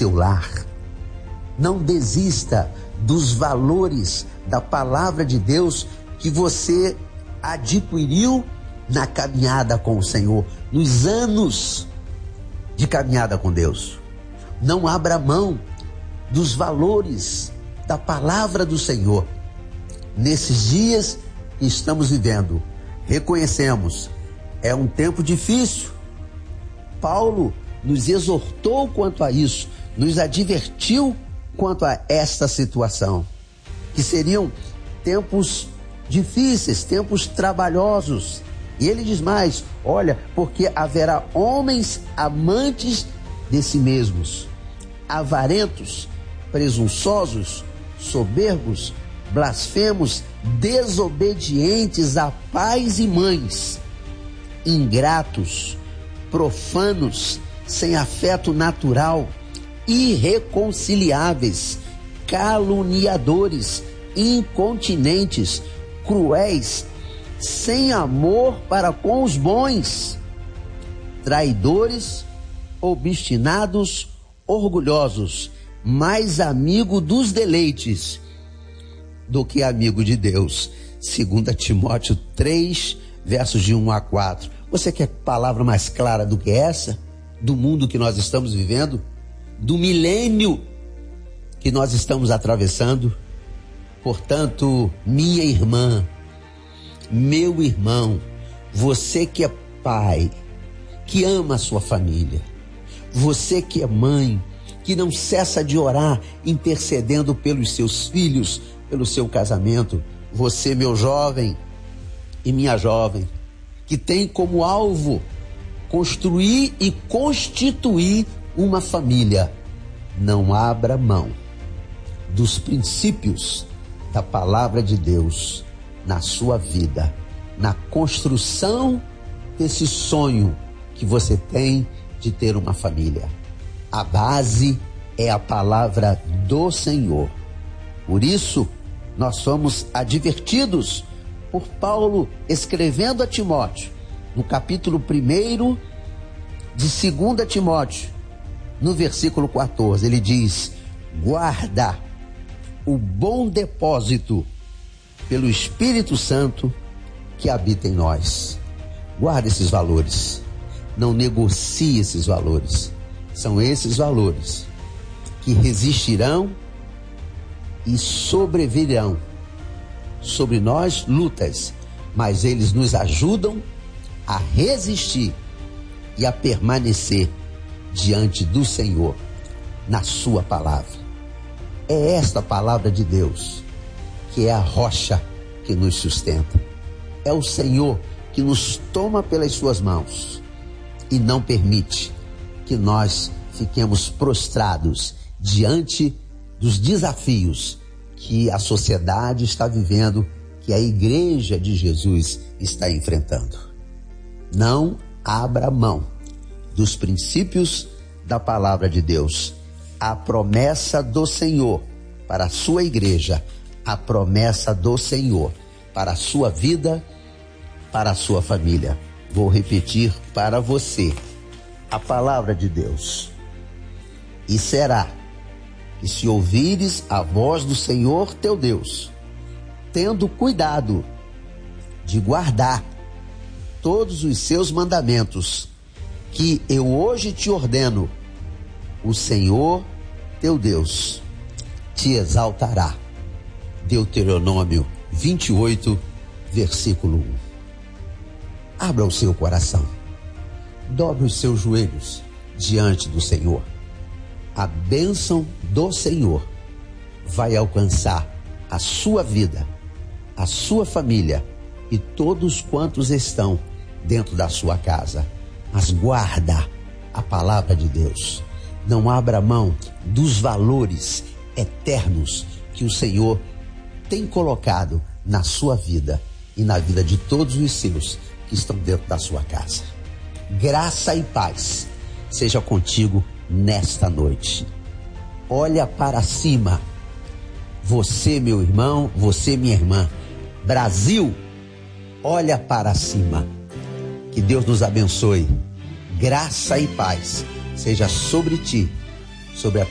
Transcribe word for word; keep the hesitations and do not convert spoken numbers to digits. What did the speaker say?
seu lar. Não desista dos valores da palavra de Deus que você adquiriu na caminhada com o Senhor, nos anos de caminhada com Deus. Não abra mão dos valores da palavra do Senhor. Nesses dias que estamos vivendo, reconhecemos, é um tempo difícil. Paulo nos exortou quanto a isso, nos advertiu quanto a esta situação, que seriam tempos difíceis, tempos trabalhosos. E ele diz mais, olha, porque haverá homens amantes de si mesmos, avarentos, presunçosos, soberbos, blasfemos, desobedientes a pais e mães, ingratos, profanos, sem afeto natural, irreconciliáveis, caluniadores, incontinentes, cruéis, sem amor para com os bons, traidores, obstinados, orgulhosos, mais amigo dos deleites do que amigo de Deus. Segunda Timóteo três, versos de um a quatro. Você quer palavra mais clara do que essa? Do mundo que nós estamos vivendo? Do milênio que nós estamos atravessando? Portanto, minha irmã, meu irmão, você que é pai, que ama a sua família, você que é mãe, que não cessa de orar, intercedendo pelos seus filhos, pelo seu casamento, você, meu jovem e minha jovem, que tem como alvo construir e constituir uma família, não abra mão dos princípios da palavra de Deus na sua vida, na construção desse sonho que você tem de ter uma família. A base é a palavra do Senhor. Por isso, nós somos advertidos por Paulo, escrevendo a Timóteo, no capítulo primeiro de Segunda Timóteo, no versículo quatorze, ele diz: guarda o bom depósito pelo Espírito Santo que habita em nós. Guarda esses valores, não negocie esses valores. São esses valores que resistirão e sobrevirão sobre nós lutas, mas eles nos ajudam a resistir e a permanecer diante do Senhor na sua palavra. É esta palavra de Deus que é a rocha que nos sustenta. É o Senhor que nos toma pelas suas mãos e não permite que nós fiquemos prostrados diante dos desafios que a sociedade está vivendo, que a igreja de Jesus está enfrentando. Não abra mão dos princípios da palavra de Deus. A promessa do Senhor para a sua igreja, a promessa do Senhor para a sua vida, para a sua família. Vou repetir para você a palavra de Deus. E será que se ouvires a voz do Senhor teu Deus, tendo cuidado de guardar todos os seus mandamentos, que eu hoje te ordeno, o Senhor teu Deus te exaltará. Deuteronômio vinte e oito, versículo um. Abra o seu coração, dobre os seus joelhos diante do Senhor. A bênção do Senhor vai alcançar a sua vida, a sua família e todos quantos estão dentro da sua casa. Mas guarda a palavra de Deus. Não abra mão dos valores eternos que o Senhor tem colocado na sua vida e na vida de todos os seus que estão dentro da sua casa. Graça e paz seja contigo nesta noite. Olha para cima. Você, meu irmão, você, minha irmã. Brasil, olha para cima. Que Deus nos abençoe. Graça e paz seja sobre ti, sobre a